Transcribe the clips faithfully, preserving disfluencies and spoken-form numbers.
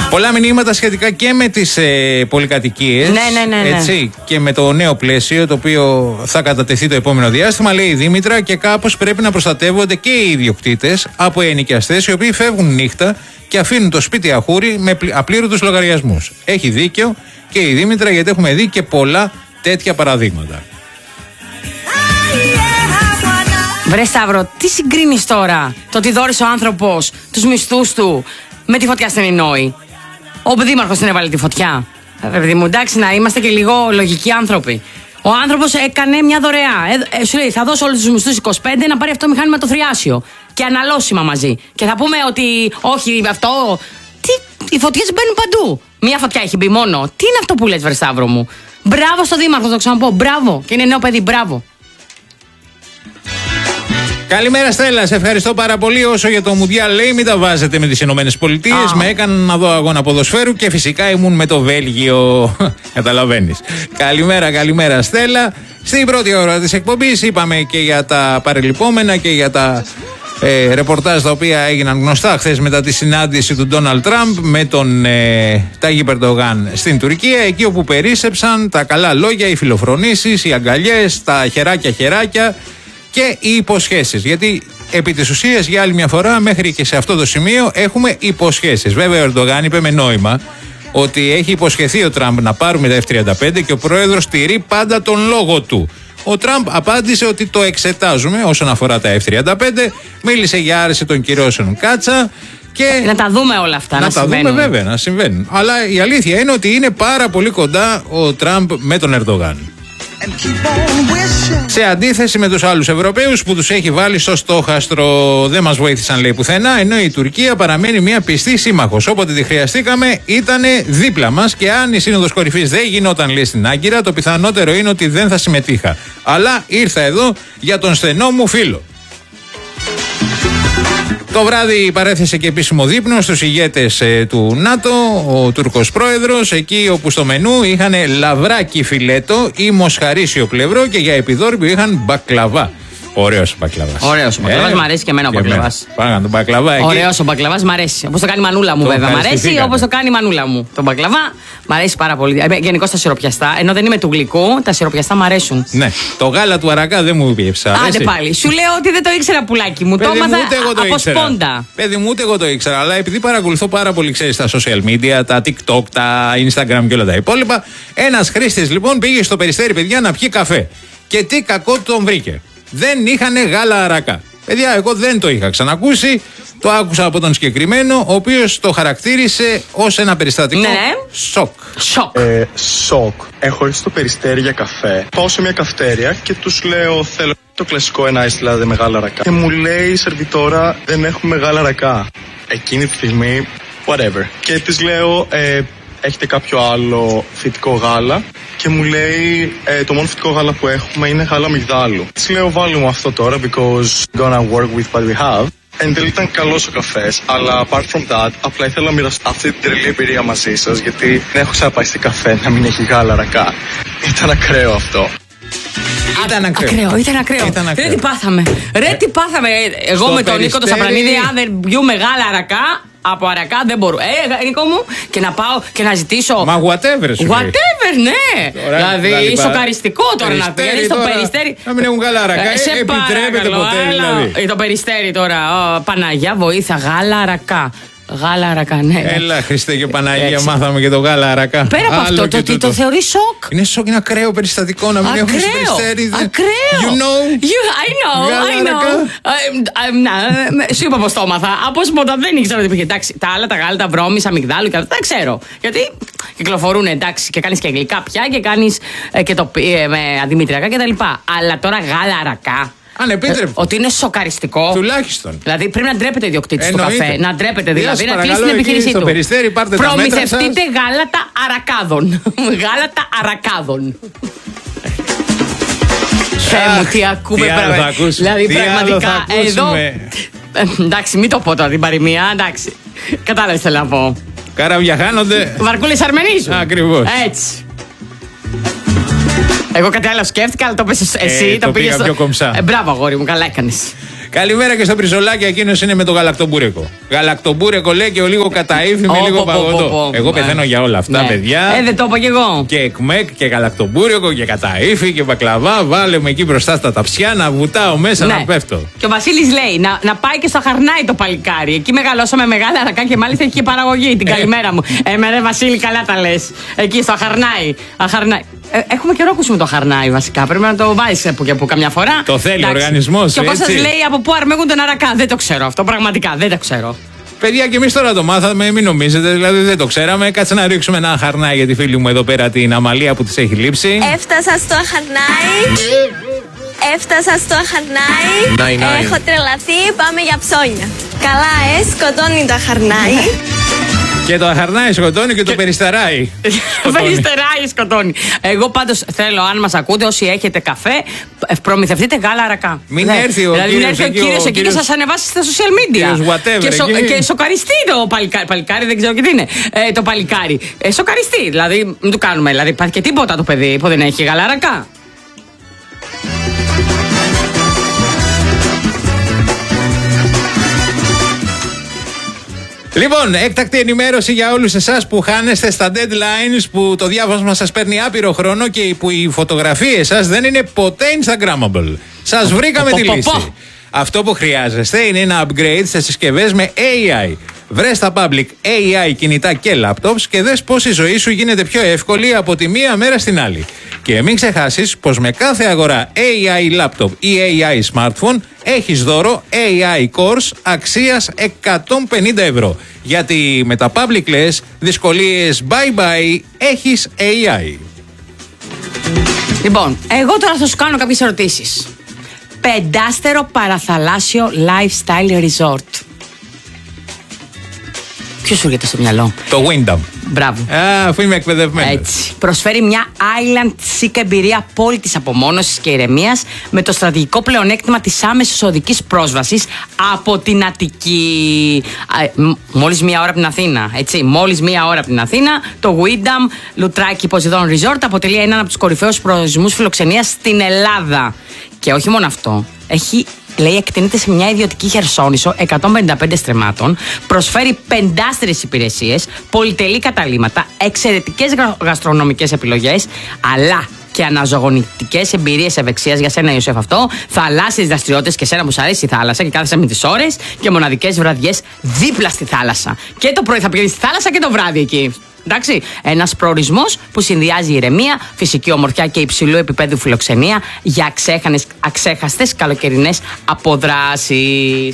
Πολλά μηνύματα σχετικά και με τις ε, πολυκατοικίες. Ναι, ναι, ναι, ναι. Έτσι, και με το νέο πλαίσιο το οποίο θα κατατεθεί το επόμενο διάστημα. Λέει η Δήμητρα, και κάπως πρέπει να προστατεύονται και οι ιδιοκτήτες από ενοικιαστές οι οποίοι φεύγουν νύχτα και αφήνουν το σπίτι αχούρι με απλήρωτους λογαριασμούς. Έχει δίκιο και η Δήμητρα, γιατί έχουμε δει και πολλά τέτοια παραδείγματα. Βρε Σταύρο, τι συγκρίνεις τώρα? Το ότι δώρισε ο άνθρωπος τους μισθούς του με τη φωτιά στην Ινόη. Ο δήμαρχος την έβαλε τη φωτιά. Ε, παιδί μου, εντάξει, να είμαστε και λίγο λογικοί άνθρωποι. Ο άνθρωπος έκανε μια δωρεά. Ε, ε, σου λέει, θα δώσω όλους τους μισθούς είκοσι πέντε να πάρει αυτό το μηχάνημα το θριάσιο. Και αναλώσιμα μαζί. Και θα πούμε ότι όχι, αυτό. Τι, οι φωτιές μπαίνουν παντού. Μια φωτιά έχει μπει μόνο. Τι είναι αυτό που λες, βρε Σταύρο μου? Μπράβο στο δήμαρχο, θα το ξαναπώ. Μπράβο. Και είναι νέο παιδί, μπράβο. Καλημέρα Στέλλα, σε ευχαριστώ πάρα πολύ. Όσο για το Μουντιάλ, λέει, μην τα βάζετε με τις Ηνωμένες Πολιτείες. Oh. Με έκαναν να δω αγώνα ποδοσφαίρου και φυσικά ήμουν με το Βέλγιο. Καταλαβαίνεις. Καλημέρα, καλημέρα Στέλλα. Στην πρώτη ώρα της εκπομπής είπαμε και για τα παρελειπόμενα και για τα ε, ρεπορτάζ τα οποία έγιναν γνωστά χθες μετά τη συνάντηση του Ντόναλντ Τραμπ με τον ε, Ταγί Ερντογάν στην Τουρκία. Εκεί όπου περίσσεψαν τα καλά λόγια, οι φιλοφρονήσεις, οι αγκαλιές, τα χεράκια χεράκια και οι υποσχέσεις. Γιατί επί της ουσίας για άλλη μια φορά μέχρι και σε αυτό το σημείο έχουμε υποσχέσεις. Βέβαια ο Ερντογάν είπε με νόημα ότι έχει υποσχεθεί ο Τραμπ να πάρουμε τα εφ τριάντα πέντε και ο πρόεδρος τηρεί πάντα τον λόγο του. Ο Τραμπ απάντησε ότι το εξετάζουμε όσον αφορά τα εφ τριάντα πέντε, μίλησε για άρση των κυρώσεων κάτσα. Και να τα δούμε όλα αυτά. Να, να τα συμβαίνουν. δούμε βέβαια να συμβαίνουν. Αλλά η αλήθεια είναι ότι είναι πάρα πολύ κοντά ο Τραμπ με τον Ερντογάν. Σε αντίθεση με τους άλλους Ευρωπαίους που τους έχει βάλει στο στόχαστρο. Δεν μας βοήθησαν, λέει, πουθενά, ενώ η Τουρκία παραμένει μια πιστή σύμμαχος. Όποτε τη χρειαστήκαμε ήταν δίπλα μας και αν η Σύνοδος Κορυφής δεν γινόταν, λέει, στην Άγκυρα, το πιθανότερο είναι ότι δεν θα συμμετείχα. Αλλά ήρθα εδώ για τον στενό μου φίλο. Το βράδυ παρέθεσε και επίσημο δείπνο στους ηγέτες ε, του ΝΑΤΟ, ο Τούρκος πρόεδρος, εκεί όπου στο μενού είχαν λαβράκι φιλέτο ή μοσχαρίσιο πλευρό και για επιδόρπιο είχαν μπακλαβά. Ωραίος ο μπακλαβάς. Ωραίος ο μπακλαβάς, ε, μ' αρέσει και εμένα ο μπακλαβάς. Πάγαν τον μπακλαβά εκεί. Ωραίος ο μπακλαβάς, μ' αρέσει. Όπως το κάνει η μανούλα μου, το βέβαια. Μ' αρέσει όπως το κάνει η μανούλα μου. Το μπακλαβά μ' αρέσει πάρα πολύ. Γενικώς τα σιροπιαστά, ενώ δεν είμαι του γλυκού, τα σιροπιαστά μ' αρέσουν. Ναι, το γάλα του αρακά δεν μου πιέψα. Άντε πάλι. Σου λέω ότι δεν το ήξερα, πουλάκι μου. Το έμαθα από σπόντα. Παιδί μου, ούτε εγώ το ήξερα. Αλλά επειδή παρακολουθώ πάρα πολύ, ξέρεις, τα social media, τα TikTok, τα Instagram και όλα τα υπόλοιπα, ένας χρήστης λοιπόν πήγε στο Περιστέρι, παιδιά, να πιει καφέ. Και τι κακό τον βρήκε. Δεν είχανε γάλα αρακά. Παιδιά, εγώ δεν το είχα ξανακούσει. Το άκουσα από τον συγκεκριμένο, ο οποίος το χαρακτήρισε ως ένα περιστατικό. Ναι. Σοκ. Σοκ. Ε, σοκ. Έχω έρθει στο Περιστέρι για καφέ. Πάω σε μια καυτέρια και τους λέω, θέλω το κλασικό ένα ice latte με γάλα αρακά. Και μου λέει η σερβιτόρα, δεν έχουμε γάλα αρακά. Εκείνη τη στιγμή, whatever. Και της λέω, ε, έχετε κάποιο άλλο φυτικό γάλα? Και μου λέει, ε, το μόνο φυτικό γάλα που έχουμε είναι γάλα αμυγδάλου. Της λέω, βάλε μου αυτό τώρα, because gonna work with what we have. Εν τέλει ήταν καλός ο καφές, αλλά apart from that, απλά ήθελα να μοιραστώ αυτή την τρελή εμπειρία μαζί σας, γιατί δεν έχω ξαναπάει σε καφέ να μην έχει γάλα αρακά. Ήταν ακραίο αυτό. Ήταν ακραίο. Ακραίο, ήταν ακραίο. Ήταν ακραίο. Ρε τι πάθαμε. Ρε τι πάθαμε. Εγώ στο με τον Νίκο το Σαπρανίδη, αν δεν πιούμε γάλα αρακά, από αρακά δεν μπορώ. Ε, Νίκο μου, και να πάω και να ζητήσω. Μα whatever σου Whatever, ναι. Τώρα, δηλαδή, δηλαδή σοκαριστικό τώρα να πει στο Περιστέρι. Να μην έχουν γάλα αρακά. Ε, σε επιτρέπεται ποτέ δηλαδή. Το Περιστέρι τώρα. Ο, Παναγιά, βοήθα, γάλα αρακά. Γάλα αρακά, ναι. Έλα, Χριστέ και Παναγία, μάθαμε και το γάλα αρακά. Πέρα από αυτό, το ότι το θεωρεί σοκ. Είναι σοκ, είναι ακραίο περιστατικό να μην έχουν στο Περιστέρι. Ακραίο. You know. You, I know, I know. Σου είπα πως το έμαθα. Από σποντα δεν ήξερα ότι υπήρχε. Εντάξει, τα άλλα, τα γάλα, τα βρώμης, αμυγδάλου και αυτά, δεν ξέρω. Γιατί κυκλοφορούν, εντάξει, και κάνεις και γλυκά πια και κάνεις και το με αδημητριακά κτλ. Αλλά τώρα γάλα αρακά. Ανεπίτρεπτο. Ότι είναι σοκαριστικό. Τουλάχιστον. Δηλαδή πρέπει να ντρέπεται ο ιδιοκτήτης του καφέ. Να ντρέπεται δηλαδή. Να κλείσει την επιχείρησή του. Περιστέρι, πάρτε προμηθευτείτε γάλατα αρακάδων. Γάλατα αρακάδων. Θεέ μου, τι ακούμε πραγματικά. Δηλαδή πραγματικά εδώ. Εντάξει, μην το πω τώρα την παροιμία. Εντάξει. Κατάλαβες θέλω να πω. Καράβια χάνονται. Βαρκούλες αρμενίζουν. Ακριβώς. Έτσι. Εγώ κάτι άλλο σκέφτηκα, αλλά το πες εσύ. Ε, το, το πήγα στο... πιο κομψά. Ε, μπράβο, αγόρι μου, καλά έκανες. Καλημέρα και στο Πριζολάκι, εκείνο είναι με το γαλακτομπούρεκο. Γαλακτομπούρεκο λέει και ο λίγο καταήφι με λίγο παγωτό. Εγώ πεθαίνω για όλα αυτά, παιδιά. Ε, δεν το είπα κι εγώ. Και εκμεκ και γαλακτομπούρεκο και καταήφι και μπακλαβά. Βάλε με εκεί μπροστά στα ταψιά να βουτάω μέσα να πέφτω. Και ο Βασίλης λέει να, να πάει και στο Χαρνάι το παλικάρι. Εκεί μεγαλώσαμε μεγάλα αρακά και μάλιστα έχει και παραγωγή. Την καλημέρα μου. Ε, με ρε Βασίλη, καλά τα λες. Εκεί στο Χαρνάι. Αχαρνάι. Ε, έχουμε καιρό ακούσουμε το Χαρνάι βασικά. Πρέπει να το βάλεις από και από καμιά φορά. Το θέλει ο οργανισμός. Και ο Κώστας λέει από πού αρμέγουν τον αρακά. Δεν το ξέρω αυτό. Πραγματικά δεν το ξέρω. Παιδιά, και εμείς τώρα το μάθαμε, μην νομίζετε, δηλαδή δεν το ξέραμε. Κάτσε να ρίξουμε ένα Χαρνάι για τη φίλη μου εδώ πέρα, την Αμαλία που της έχει λείψει. Έφτασα στο Χαρνάι. Έφτασα στο Χαρνάι. Έχω τρελαθεί, πάμε για ψώνια. Καλά, ε, σκοτώνει το Χαρνάι. Και το αχαρνάει σκοτώνει και το περιστεράει. Περιστεράει σκοτώνει. Εγώ πάντως θέλω, αν μας ακούτε, όσοι έχετε καφέ, προμηθευτείτε γάλα αρακά. Μην έρθει ο δηλαδή, κύριος, κύριος, κύριος εκεί και σας ανεβάσει στα social media. Whatever, και, σο, και σοκαριστεί το παλικάρι. Παλικάρι δεν ξέρω και τι είναι. Ε, το παλικάρι. Ε, σοκαριστεί. Δηλαδή, μην του κάνουμε. Δηλαδή, υπάρχει και τίποτα το παιδί που δεν έχει γάλα αρακά. Λοιπόν, έκτακτη ενημέρωση για όλους εσάς που χάνεστε στα deadlines, που το διάβασμα σας παίρνει άπειρο χρόνο και που οι φωτογραφίες σας δεν είναι ποτέ Instagrammable. Σας βρήκαμε τη λύση. Αυτό που χρειάζεστε είναι ένα upgrade σε συσκευές με έι άι. Βρες στα public έι άι κινητά και laptops και δες πως η ζωή σου γίνεται πιο εύκολη από τη μία μέρα στην άλλη. Και μην ξεχάσεις πως με κάθε αγορά έι άι laptop ή έι άι smartphone έχεις δώρο έι άι course αξίας εκατόν πενήντα ευρώ. Γιατί με τα public λες δυσκολίες bye bye, έχεις έι άι. Λοιπόν, εγώ τώρα θα σου κάνω κάποιες ερωτήσεις. Πεντάστερο παραθαλάσσιο lifestyle resort. Ποιο σου έρχεται στο μυαλό? Το Wyndham. Μπράβο. Α, αφού είμαι εκπαιδευμένος. Έτσι. Προσφέρει μια island chic εμπειρία απόλυτης απομόνωσης και ηρεμίας με το στρατηγικό πλεονέκτημα της άμεσης οδικής πρόσβασης από την Αττική. Μόλις μία ώρα από την Αθήνα. Έτσι. Μόλις μία ώρα από την Αθήνα, το Wyndham Λουτράκι Poseidon Resort αποτελεί έναν από τους κορυφαίους προορισμούς φιλοξενίας στην Ελλάδα. Και όχι μόνο αυτό. Έχει, λέει, εκτείνεται σε μια ιδιωτική χερσόνησο εκατόν πενήντα πέντε στρεμμάτων, προσφέρει πεντάστερες υπηρεσίες, πολυτελή καταλύματα, εξαιρετικές γαστρονομικές επιλογές, αλλά και αναζωογονητικές εμπειρίες ευεξίας για σένα, Ιωσέφ, αυτό, θαλάσσιες δραστηριότητες και σένα που σου αρέσει η θάλασσα και κάθεσαι με τις ώρες και μοναδικές βραδιές δίπλα στη θάλασσα. Και το πρωί θα πηγαίνεις στη θάλασσα και το βράδυ εκεί. Εντάξει, ένας προορισμός που συνδυάζει ηρεμία, φυσική ομορφιά και υψηλού επίπεδου φιλοξενία για αξέχανες, αξέχαστες καλοκαιρινές αποδράσεις.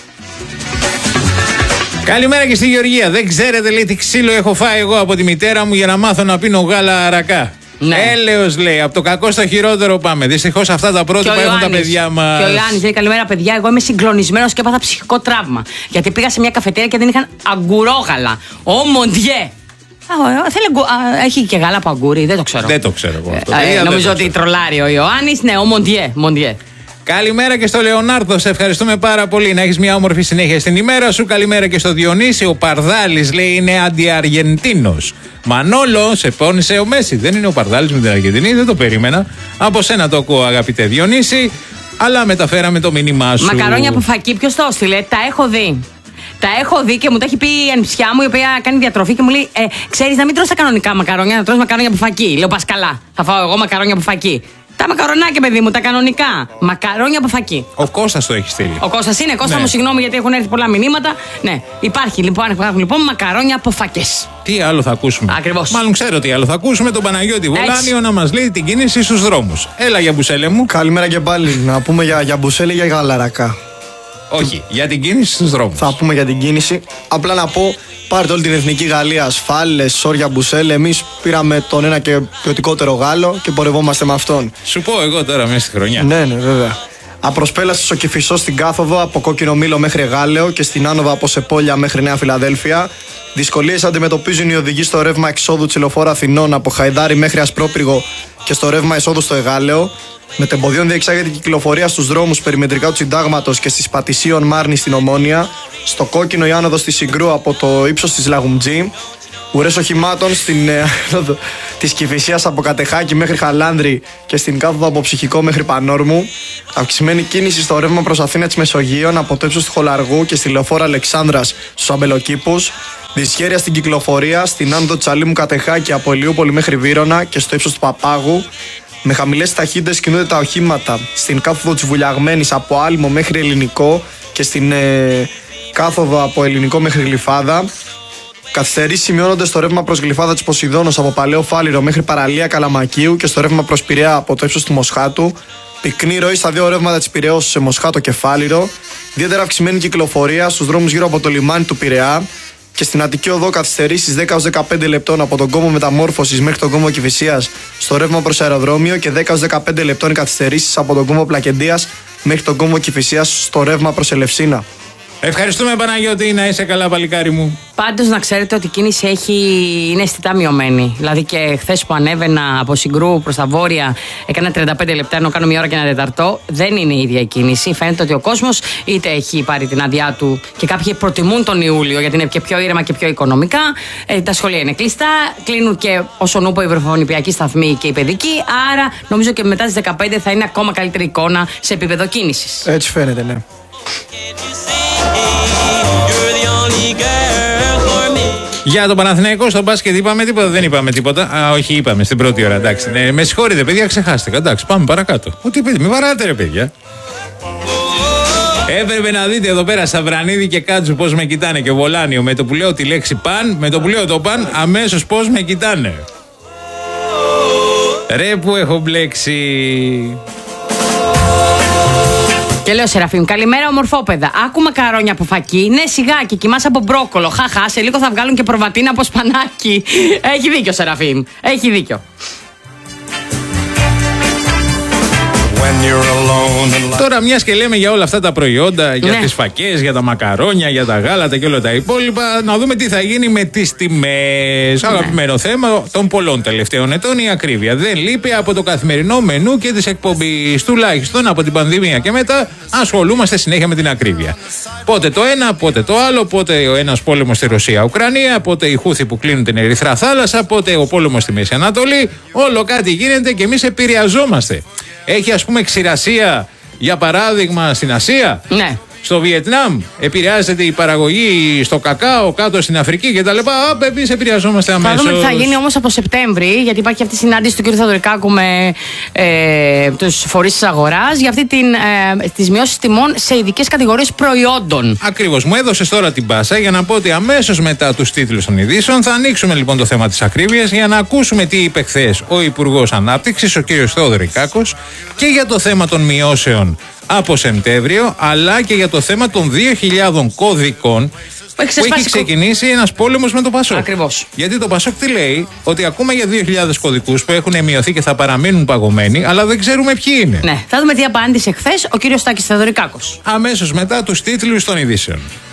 Καλημέρα και στη Γεωργία. Δεν ξέρετε, λέει, τι ξύλο έχω φάει εγώ από τη μητέρα μου για να μάθω να πίνω γάλα αρακά. Ναι. Έλεος, λέει, από το κακό στο χειρότερο πάμε. Δυστυχώς αυτά τα πρότυπα έχουν τα παιδιά μας. Και ο Ιωάννης λέει: καλημέρα, παιδιά. Εγώ είμαι συγκλονισμένος και έπαθα ψυχικό τραύμα. Γιατί πήγα σε μια καφετέρια και δεν είχαν αγκουρόγαλα. Ω μοντιέ! Έχει και γάλα από αγκούρι, δεν το ξέρω. Δεν το ξέρω εγώ αυτό. Ε, ε, νομίζω ότι τρολάρει ο Ιωάννης. Ναι, ο Μοντιέ, Μοντιέ. Καλημέρα και στο Λεωνάρδο, σε ευχαριστούμε πάρα πολύ. Να έχεις μια όμορφη συνέχεια στην ημέρα σου. Καλημέρα και στο Διονύση. Ο Παρδάλης, λέει, είναι αντιαργεντίνος. Μανόλο, σε πόνισε ο Μέση. Δεν είναι ο Παρδάλης με την Αργεντινή, δεν το περίμενα. Από σένα το ακούω, αγαπητέ Διονύση. Αλλά μεταφέραμε το μήνυμά σου. Μακαρόνια από φακί, ποιος το έστειλε? Τα έχω δει. Τα έχω δει και μου τα έχει πει η ανιψιά μου, η οποία κάνει διατροφή και μου λέει: ε, ξέρεις να μην τρως τα κανονικά μακαρόνια, να τρως μακαρόνια από φακί. Λέω: πας καλά, θα φάω εγώ μακαρόνια από φακί. Τα μακαρονάκια, παιδί μου, τα κανονικά. Μακαρόνια από φακί. Ο Κώστας το έχει στείλει. Ο Κώστας είναι, Κώστα, ναι. Μου συγγνώμη γιατί έχουν έρθει πολλά μηνύματα. Ναι, υπάρχει λοιπόν, υπάρχουν λοιπόν μακαρόνια από φακές. Τι άλλο θα ακούσουμε? Ακριβώς. Μάλλον ξέρω τι άλλο θα ακούσουμε. Τον Παναγιώτη Βολάνιο να μας λέει την κίνηση στους δρόμους. Έλα, για Μπουσέλε μου. Καλημέρα και πάλι. Να πούμε για, για Μπουσέλε για γαλαρακά. Όχι, για την κίνηση στους δρόμους. Θα πούμε για την κίνηση. Απλά να πω, πάρτε όλη την εθνική Γαλλία, ασφάλες, σόρια, Μπουσέλε. Εμείς πήραμε τον ένα και ποιοτικότερο Γάλλο και πορευόμαστε με αυτόν. Σου πω εγώ τώρα μέσα στη χρονιά. Ναι, ναι, βέβαια. Απροσπέλαση στο Κηφισό στην Κάθοδο από Κόκκινο Μήλο μέχρι Γάλεο και στην Άνοδο από Σεπόλια μέχρι Νέα Φιλαδέλφια. Δυσκολίες αντιμετωπίζουν οι οδηγοί στο ρεύμα εξόδου της Λεωφόρου Αθηνών από Χαϊδάρι μέχρι Ασπρόπυργο και στο ρεύμα εισόδου στο Εγάλεο. Μετεμποδίων διεξάγεται η κυκλοφορία στους δρόμους περιμετρικά του Συντάγματος και στις Πατησίων Μάρνη στην Ομόνια. Στο Κόκκινο η άνοδος στη Συγκρού από το ύψος της Λαγουμτζή. Ουρές οχημάτων στην ε, της Κηφισίας από Κατεχάκη μέχρι Χαλάνδρη και στην κάθοδο από Ψυχικό μέχρι Πανόρμου. Αυξημένη κίνηση στο ρεύμα προς Αθήνα της Μεσογείων από το ύψος του Χολαργού και στη λεωφόρο Αλεξάνδρας στους Αμπελοκήπους. Δυσχέρεια στην κυκλοφορία στην άνοδο Τσαλίμου Κατεχάκη από Ηλιούπολη μέχρι Βύρωνα και στο ύψος του Παπάγου. Με χαμηλές ταχύτητες κινούνται τα οχήματα στην κάθοδο της Βουλιαγμένης από Άλμο μέχρι Ελληνικό και στην ε, κάθοδο από Ελληνικό μέχρι Γλυφάδα. Καθυστερήσεις σημειώνονται στο ρεύμα προς Γλυφάδα της Ποσειδώνος από Παλαιό Φάληρο μέχρι Παραλία Καλαμακίου και στο ρεύμα προς Πειραιά από το ύψος του Μοσχάτου. Πυκνή ροή στα δύο ρεύματα της Πειραιώς σε Μοσχάτο και Φάληρο. Ιδιαίτερα αυξημένη κυκλοφορία στους δρόμους γύρω από το λιμάνι του Πειραιά. Και στην Αττική Οδό καθυστερήσεις δέκα έως δεκαπέντε λεπτών από τον κόμβο Μεταμόρφωσης μέχρι τον κόμβο Κηφισίας στο ρεύμα προς αεροδρόμιο και δέκα έως δεκαπέντε λεπτών οι καθυστερήσεις από τον κόμβο Πλακεντίας μέχρι τον κόμβο Κηφισίας στο ρεύμα προς Ελευσίνα. Ευχαριστούμε, Παναγιώτη, να είσαι καλά, παλικάρι μου. Πάντως να ξέρετε ότι η κίνηση έχει, είναι αισθητά μειωμένη. Δηλαδή και χθες που ανέβαινα από Συγκρού προς τα βόρεια, έκανα τριάντα πέντε λεπτά ενώ κάνω μια ώρα και ένα τεταρτό. Δεν είναι η ίδια η κίνηση. Φαίνεται ότι ο κόσμος είτε έχει πάρει την άδειά του και κάποιοι προτιμούν τον Ιούλιο γιατί είναι και πιο ήρεμα και πιο οικονομικά. Ε, τα σχολεία είναι κλειστά. Κλείνουν και όσον ούπο οι βρεφονιπιακοί σταθμοί και οι παιδικοί. Άρα νομίζω και μετά τις δεκαπέντε θα είναι ακόμα καλύτερη εικόνα σε επίπεδο κίνησης. Έτσι φαίνεται, ναι. Για το Παναθηναϊκό στο μπάσκετ είπαμε τίποτα, δεν είπαμε τίποτα. Α, όχι, είπαμε στην πρώτη ώρα, εντάξει. Ναι, με συγχωρείτε, παιδιά, ξεχάστηκα. Εντάξει, πάμε παρακάτω. Ό,τι πείτε, μην βαράτε, ρε παιδιά. Έπρεπε να δείτε εδώ πέρα Σαβρανίδη και Κάτσου πώς με κοιτάνε και Βολάνιο. Με το που λέω τη λέξη παν, με το που λέω το παν, αμέσως πώς με κοιτάνε. Ρε που έχω μπλέξει. Και λέω Σεραφείμ, καλημέρα ομορφόπεδα. Άκουμε καρόνια από φακί. Ναι, σιγά και κοιμάσαι από μπρόκολο. Χαχά, σε λίγο θα βγάλουν και προβατίνα από σπανάκι. Έχει δίκιο, Σεραφείμ. Έχει δίκιο. Τώρα, μιας και λέμε για όλα αυτά τα προϊόντα, για ναι. τις φακές, για τα μακαρόνια, για τα γάλατα και όλα τα υπόλοιπα, να δούμε τι θα γίνει με τις τιμές. Ναι. Αγαπημένο θέμα των πολλών τελευταίων ετών, η ακρίβεια. Δεν λείπει από το καθημερινό μενού και της εκπομπής. Τουλάχιστον από την πανδημία και μετά ασχολούμαστε συνέχεια με την ακρίβεια. Πότε το ένα, πότε το άλλο, πότε ο ένας πόλεμος στη Ρωσία-Ουκρανία, πότε οι Χούθοι που κλείνουν την Ερυθρά Θάλασσα, πότε ο πόλεμος στη Μέση Ανατολή. Όλο κάτι γίνεται και εμείς επηρεαζόμαστε. Έχει ας πούμε ξηρασία, για παράδειγμα, στην Ασία. Ναι. Στο Βιετνάμ επηρεάζεται η παραγωγή στο κακάο κάτω στην Αφρική κτλ. Εμείς επηρεαζόμαστε αμέσως. Θα δούμε τι θα γίνει όμως από Σεπτέμβρη, γιατί υπάρχει αυτή η συνάντηση του κ. Θεοδωρικάκου με ε, τους φορείς της αγοράς για αυτή την, ε, τις μειώσεις τιμών σε ειδικές κατηγορίες προϊόντων. Ακριβώς. Μου έδωσες τώρα την πάσα για να πω ότι αμέσως μετά τους τίτλους των ειδήσεων θα ανοίξουμε λοιπόν το θέμα της ακρίβειας για να ακούσουμε τι είπε χθες ο Υπουργός Ανάπτυξης, ο κ. Θεοδωρικάκος, και για το θέμα των μειώσεων από Σεπτέμβριο, αλλά και για το θέμα των δύο χιλιάδων κωδικών που έχει ξεκινήσει ένας πόλεμος με το Πασόκ. Ακριβώς. Γιατί το Πασόκ τι λέει, ότι ακούμε για δύο χιλιάδες κωδικούς που έχουν μειωθεί και θα παραμείνουν παγωμένοι, αλλά δεν ξέρουμε ποιοι είναι. Ναι, θα δούμε τι απάντησε χθες ο κύριος Τάκης Θεοδωρικάκος. Αμέσως μετά τους τίτλους των ειδήσεων.